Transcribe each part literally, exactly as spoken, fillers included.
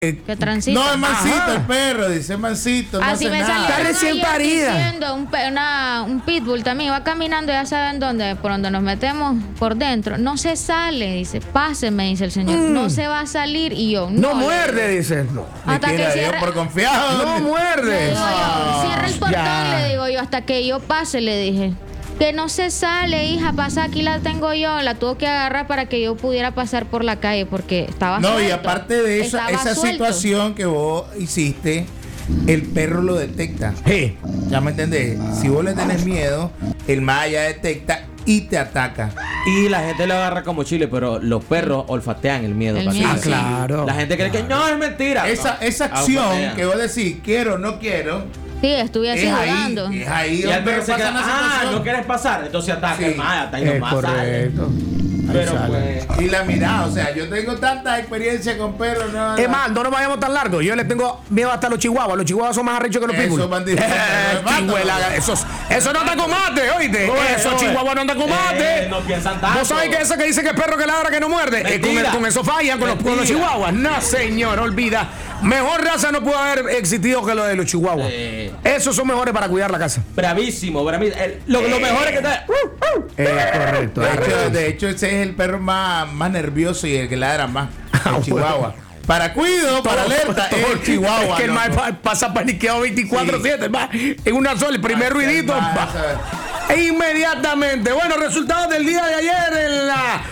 Que transita. No, es mansito. Ajá. El perro, dice mansito. No Así hace me nada. salió Está uno recién ayer parida. diciendo, un, pe- una- un pitbull también iba caminando, ya saben dónde, por donde nos metemos por dentro. No se sale, dice, páseme, dice el señor. Mm. No se va a salir. Y yo, No no. muerde, dice. No, Ni Hasta que quiera Dios cierre. por confiado. no Le muerde. digo yo, cierra el portón, Ya. le digo yo, hasta que yo pase, le dije. Que no se sale, hija, pasa, aquí la tengo yo. La tuvo que agarrar para que yo pudiera pasar por la calle porque estaba No, suelto. y aparte de eso, Estaba esa suelto. situación que vos hiciste, el perro lo detecta. Sí. ¿Ya me entendés? Si vos le tenés miedo, el más allá detecta y te ataca. Y la gente lo agarra como chile, pero los perros olfatean el miedo. El para que- miedo. Ah, claro. La gente cree que no, es mentira. Esa, No, esa acción olfatean. que vos decís, quiero, no quiero, Sí, estuve así es ahí, jugando. es ahí Y el donde perro se pasa queda, la ah, situación. no quieres pasar, entonces ataca Sí. el más, ataca y no Es más sale. correcto. Ahí Pero sale. pues, Y la mirada, o sea, yo tengo tanta experiencia con perros, no, Es más, no nos vayamos tan largo. Yo le tengo miedo hasta a los chihuahuas. Los chihuahuas son más arrechos que los Esos pitbulls. bandidos. Eh, chihuela, esos, eso no te comate, oíste. Oye, Esos oye. chihuahuas no te comate. Eh, no piensan tanto. ¿Vos sabés que ese que dice que es perro que ladra que no muerde? Eh, con, Mentira. con eso fallan con los, con los Mentira. chihuahuas. No, señor, olvida. Mejor raza no pudo haber existido que lo de los chihuahuas. Sí. Esos son mejores para cuidar la casa. bravísimo, bravísimo. El- lo, lo mejor es que está. Es correcto. De es hecho, correcto. de hecho, ese es el perro más, más nervioso y el que ladra más. El chihuahua. Para cuido, para alerta, es el chihuahua. Es que el loco. mae pa- pasa paniqueado veinticuatro siete. En una sola, el primer Ah, ruidito. el mae, va. ¿sabes? E inmediatamente. Bueno, resultados del día de ayer en la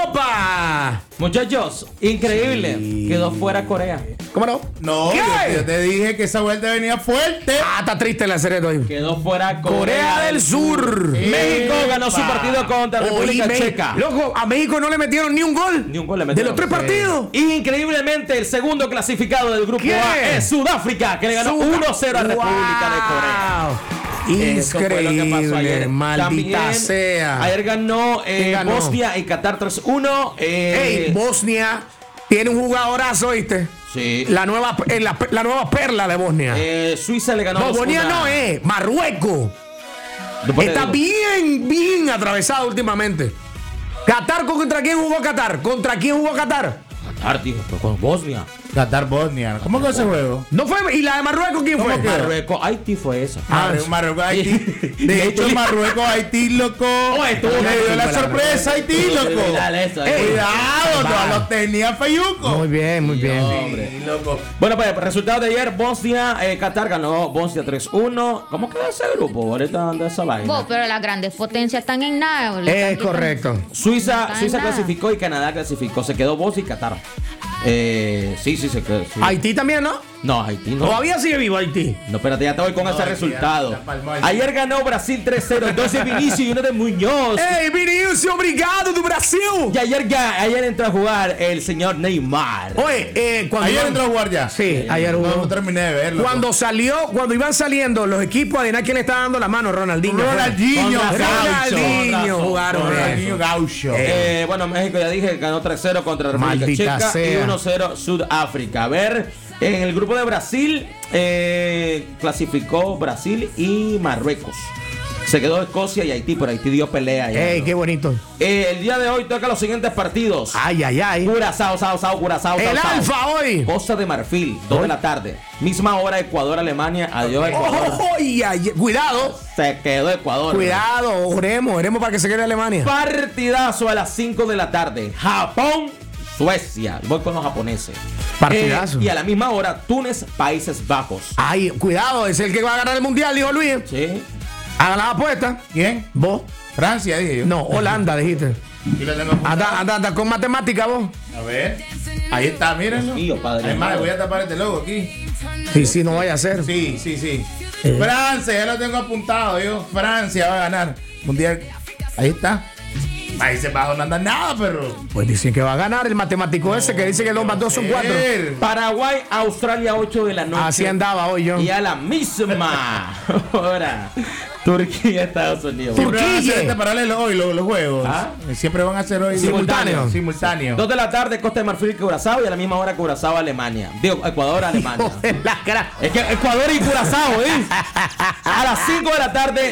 Copa. Muchachos, increíble. Sí. Quedó fuera Corea. ¿Cómo no? No, ¿Qué? yo, yo te dije que esa vuelta venía fuerte. Ah, está triste el acereto ahí. Quedó fuera Corea, Corea del Sur. México ganó su partido contra República Oye, Checa. Loco, a México no le metieron ni un gol. Ni un gol le De metieron. los tres Sí. partidos. Increíblemente, el segundo clasificado del grupo ¿Qué? A es Sudáfrica, que le ganó Suda- uno cero a República de Corea. Wow. Eso fue lo que pasó Increíble, ayer. maldita También, sea. Ayer ganó, eh, ¿Quién ganó? Bosnia y Qatar tres uno. Eh, Ey, Bosnia tiene un jugadorazo, ¿viste? sí. La nueva, eh, la, la nueva perla de Bosnia. Eh, Suiza le ganó no, dos Bosnia uno a- no es, Marruecos. Después te Está digo. bien, bien atravesado últimamente. Qatar, ¿contra quién jugó Qatar? ¿Contra quién jugó Qatar? Qatar, tío, pero con Bosnia. Qatar Bosnia. ¿Cómo que ese juego? No fue, ¿y la de Marruecos quién fue? ¿Cómo que? Marruecos, Haití fue esa. Ah, Marruecos, Marruecos, Haití. Y- De hecho, Marruecos, Haití, loco. Oye, estuvo Le dio bien, la la sorpresa a Haití, loco. Dale eso, Ey, eh. Cuidado, va. no los tenía Feyuco. Muy bien, muy bien. Sí, loco. Bueno, pues resultado de ayer, Bosnia, eh, Qatar ganó Bosnia tres uno. ¿Cómo queda ese grupo? Ahorita anda esa vaina. Vos, pero las grandes potencias están en nada. le Es están quitando- correcto. Suiza, Está Suiza en nada. clasificó y Canadá clasificó. Se quedó Bosnia y Qatar. Eh, sí, sí, se quedó. sí. Haití también, ¿no? No, Haití no. Todavía sigue vivo Haití. No, espérate, ya te voy con ese ya, resultado. ya palmó Haití. Ayer ganó Brasil tres cero. Entonces Vinicius y uno de Muñoz. ¡Ey, Vinicius, obrigado do Brasil! Y ayer, ga- ayer entró a jugar el señor Neymar. Oye, eh, cuando Ayer iban- entró a jugar ya. Sí, ayer No, hubo. no terminé de verlo. Cuando salió, cuando iban saliendo los equipos, adivina quién le estaba dando la mano, Ronaldinho. Ronaldinho, Con razón, Ronaldinho con razón. jugaron bien. Ronaldinho Gaucho. Eh, bueno, México ya dije, ganó tres cero contra República Maldita Checa sea. y uno cero Sudáfrica. A ver, en el grupo de Brasil eh, clasificó Brasil y Marruecos. Se quedó Escocia y Haití, pero Haití dio pelea. ya, ¡Ey, ¿no? qué bonito! Eh, el día de hoy toca los siguientes partidos. ¡Ay, ay, ay! Curazao, Sao, Sao, Curazao, Sao, ¡El Sao. Alfa hoy! Costa de Marfil, dos de la tarde. Misma hora, Ecuador, Alemania. Adiós, Ecuador. ¡Oh, ay, ay! Cuidado, Se quedó Ecuador. cuidado, oremos, oremos para que se quede Alemania. Partidazo a las cinco de la tarde. Japón, Suecia. Voy con los japoneses. Partidazo. Eh, y a la misma hora, Túnez, Países Bajos. Ay, cuidado, es el que va a ganar el mundial, dijo Luis. Sí. Hagan la apuesta. ¿Quién? ¿Vos? Francia, dije yo. No, Holanda, dijiste. Aquí lo tengo apuntado. Anda, anda, anda con matemática, vos. A ver. Ahí está, mírenlo. Dios mío, padre Además, le amado. voy a tapar este logo aquí. Sí, sí, no vaya a ser. Sí, sí, sí. Eh. Francia, ya lo tengo apuntado yo. Francia va a ganar. Mundial. Ahí está. Países Bajos no andan nada, perro. Pues dicen que va a ganar el matemático ese que dice que dos más dos son cuatro. Ver. Paraguay, Australia, ocho de la noche. Así andaba hoy yo. Y a la misma hora, Turquía, Estados Unidos. Tur- Siempre van a hacer Turquía. este paralelo hoy los, los juegos. ¿Ah? Siempre van a hacer hoy Simultáneo. Simultáneo. Dos de la tarde, Costa de Marfil, Curazao. Y a la misma hora, Curazao, Alemania. Digo, Ecuador, Alemania. La cara. Es que Ecuador y Curazao, ¿eh? A las cinco de la tarde,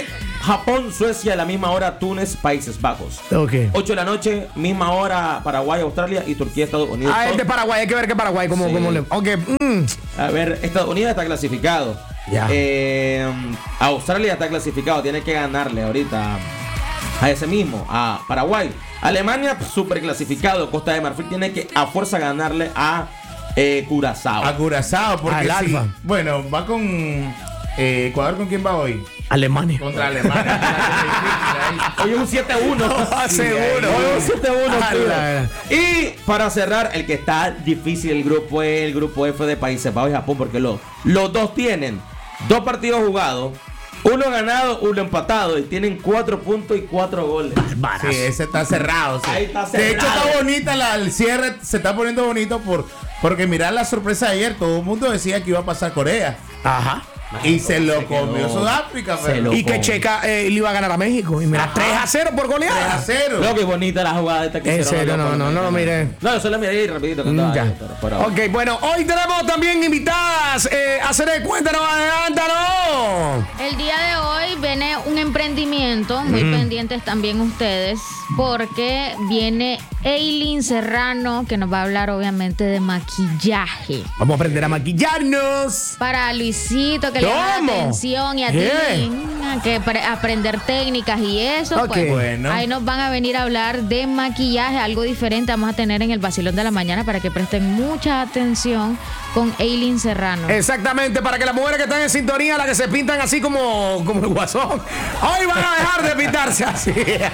Japón, Suecia, a la misma hora, Túnez, Países Bajos. Ok. ocho de la noche, misma hora, Paraguay, Australia y Turquía, Estados Unidos. Ah, el Todo- de Paraguay, hay que ver que Paraguay, como, Sí. como le. Ok, mm. A ver, Estados Unidos está clasificado. Ya. Eh, Australia está clasificado. Tiene que ganarle ahorita a ese mismo, a Paraguay. Alemania, super clasificado. Costa de Marfil tiene que a fuerza ganarle a eh, Curazao. A Curazao, porque Al sí. Alfa. Bueno, va con eh, Ecuador, ¿con quién va hoy? Alemania. Contra Alemania. Hoy es un siete uno. Ah, seguro. Hoy es un siete uno. Ah, tío. la- Y para cerrar, el que está difícil el grupo es el grupo F de Países Bajos y Japón, porque los, los dos tienen dos partidos jugados, uno ganado, uno empatado, y tienen cuatro puntos y cuatro goles. Sí, ese está cerrado. sí. Ahí está De hecho, cerrado. está bonita la, el cierre, se está poniendo bonito por, porque mirá la sorpresa de ayer. Todo el mundo decía que iba a pasar Corea. Ajá. Y se lo se comió quedó. Sudáfrica, Se pero lo- Y que Loco. Checa eh, le iba a ganar a México. Y mira, Ajá. tres a cero por tres a goleada. cero. Creo que bonita la jugada esta que En hicieron serio, allá no, por no, no lo México. miré. No, yo solo miré ahí rapidito que estaba Ya. ahí, pero- pero- Ok, bueno, hoy tenemos también invitadas. Eh, a Cere, cuéntanos, adelántanos. El día de hoy viene un emprendimiento, muy pendientes también ustedes, porque viene Eileen Serrano, que nos va a hablar obviamente de maquillaje. Vamos a aprender a maquillarnos. Para Luisito, que le da ¿Cómo? atención, y a ti, ¿Qué? que pre- aprender técnicas y eso, Ok. pues Bueno. ahí nos van a venir a hablar de maquillaje, algo diferente vamos a tener en el Vacilón de la Mañana para que presten mucha atención con Eileen Serrano. Exactamente, para que las mujeres que están en sintonía, las que se pintan así como, como el guasón, hoy van a dejar de pintarse así.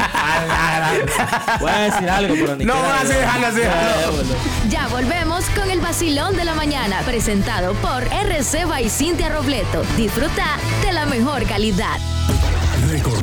Voy a decir algo, pero ni No, quiera, así, yo- déjalo así, déjalo. Bueno. Ya volvemos con el vacilón de la mañana, presentado por R C by Cintia Robleto. Disfruta de la mejor calidad. Recordemos